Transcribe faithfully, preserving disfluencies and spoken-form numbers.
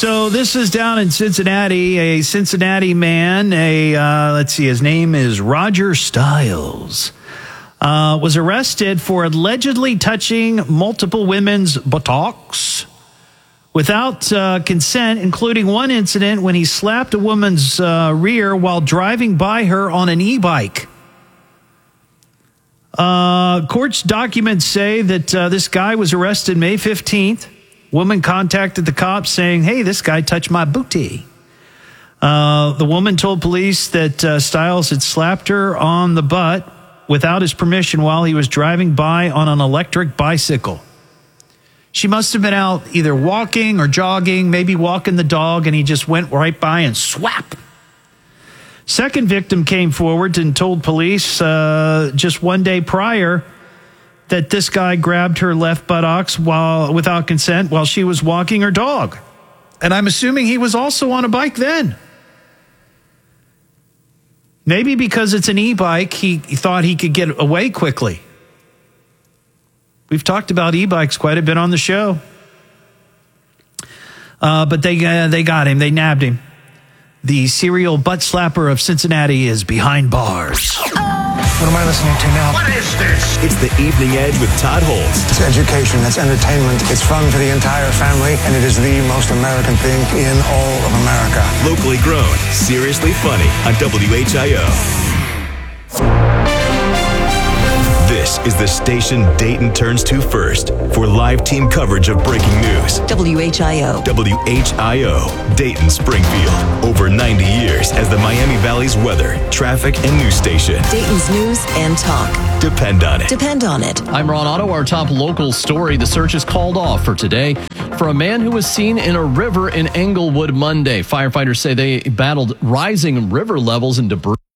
So this is down in Cincinnati. A Cincinnati man, a uh, let's see, his name is Roger Stiles, uh, was arrested for allegedly touching multiple women's buttocks without uh, consent, including one incident when he slapped a woman's uh, rear while driving by her on an e-bike. Uh, court's documents say that uh, this guy was arrested May fifteenth. Woman contacted the cops saying, hey, this guy touched my booty. Uh, the woman told police that uh, Stiles had slapped her on the butt without his permission while he was driving by on an electric bicycle. She must have been out either walking or jogging, maybe walking the dog, and he just went right by and swap. Second victim came forward and told police uh, just one day prior that this guy grabbed her left buttocks while without consent while she was walking her dog. And I'm assuming he was also on a bike then. Maybe because it's an e-bike, he, he thought he could get away quickly. We've talked about e-bikes quite a bit on the show. Uh, but they uh, they got him. They nabbed him. The serial butt slapper of Cincinnati is behind bars. What am I listening to now? What is this? It's the Evening Edge with Todd Holtz. It's education, it's entertainment, it's fun for the entire family, and it is the most American thing in all of America. Locally grown, seriously funny on W H I O. This is the station Dayton turns to first for live team coverage of breaking news. W H I O. W H I O, Dayton Springfield. Over ninety years as the Miami Valley's weather, traffic, and news station. Dayton's news and talk. Depend on it. Depend on it. I'm Ron Otto. Our top local story. The search is called off for today for a man who was seen in a river in Englewood Monday. Firefighters say they battled rising river levels and debris.